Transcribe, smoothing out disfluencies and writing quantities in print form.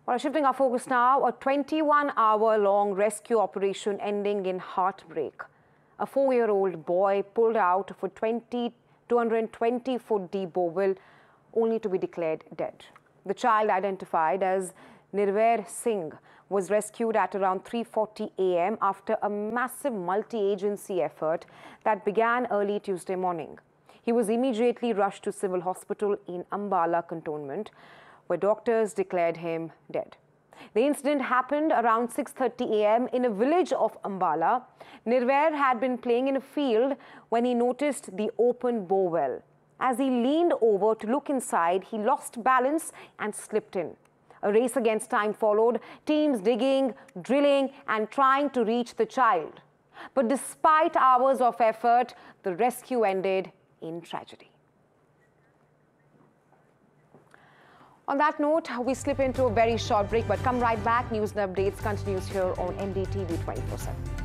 Well, shifting our focus now, a 21-hour-long rescue operation ending in heartbreak. A 4-year-old boy pulled out of a 220-foot deep borewell only to be declared dead. The child, identified as Nirvair Singh, was rescued at around 3:40 a.m. after a massive multi-agency effort that began early Tuesday morning. He was immediately rushed to civil hospital in Ambala cantonment, where doctors declared him dead. The incident happened around 6:30 a.m. in a village of Ambala. Nirvair had been playing in a field when he noticed the open borewell. As he leaned over to look inside, he lost balance and slipped in. A race against time followed, teams digging, drilling, and trying to reach the child. But despite hours of effort, the rescue ended in tragedy. On that note, we slip into a very short break, but come right back. News and updates continues here on NDTV 24/7.